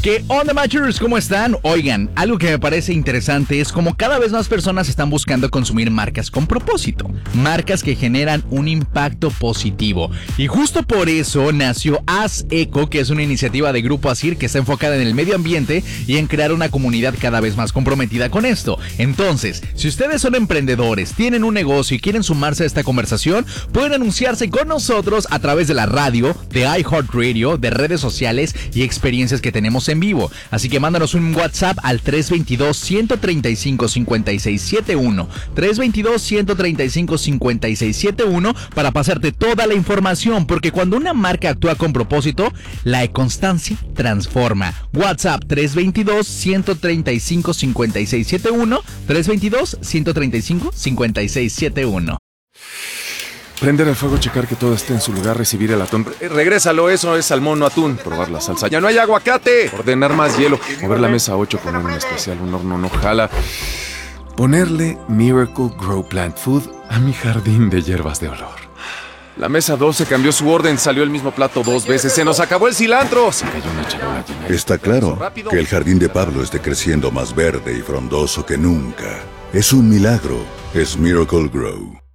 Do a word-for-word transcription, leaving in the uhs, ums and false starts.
¿Qué onda, Matchers? ¿Cómo están? Oigan, algo que me parece interesante es como cada vez más personas están buscando consumir marcas con propósito, marcas que generan un impacto positivo. Y justo por eso nació Haz Eco, que es una iniciativa de Grupo Asir que está enfocada en el medio ambiente y en crear una comunidad cada vez más comprometida con esto. Entonces, si ustedes son emprendedores, tienen un negocio y quieren sumarse a esta conversación, pueden anunciarse con nosotros a través de la radio, de iHeartRadio, de redes sociales y experiencias que tenemos en vivo. Así que mándanos un WhatsApp al tres dos dos, uno tres cinco, cinco seis siete uno, tres dos dos, uno tres cinco, cinco seis siete uno para pasarte toda la información, porque cuando una marca actúa con propósito, la constancia transforma. WhatsApp tres dos dos, uno tres cinco, cinco seis siete uno, tres dos dos, uno tres cinco, cinco seis siete uno. Prender el fuego, checar que todo esté en su lugar, recibir el atún. Eh, regrésalo, eso es salmón, no atún. Probar la salsa. ¡Ya no hay aguacate! Ordenar más hielo. Mover la mesa a ocho, poner un especial, un horno no jala. Ponerle Miracle Grow Plant Food a mi jardín de hierbas de olor. La mesa doce cambió su orden, salió el mismo plato dos veces. ¡Se nos acabó el cilantro! Se cayó una charola llena. Está claro que el jardín de Pablo esté creciendo más verde y frondoso que nunca. Es un milagro. Es Miracle Grow.